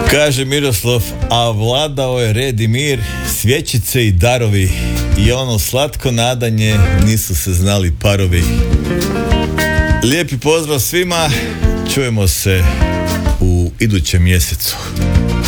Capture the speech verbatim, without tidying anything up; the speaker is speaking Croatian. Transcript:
Kaže Miroslav, a vladao je red i mir, svjećice i darovi, i ono slatko nadanje nisu se znali parovi. Lijepi pozdrav svima, čujemo se u idućem mjesecu.